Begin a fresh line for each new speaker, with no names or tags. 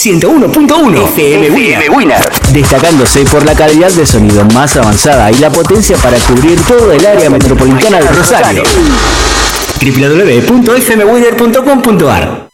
101.1 FM Winner. Destacándose por la calidad de sonido más avanzada y la potencia para cubrir todo el área metropolitana de Rosario. www.fmwinner.com.ar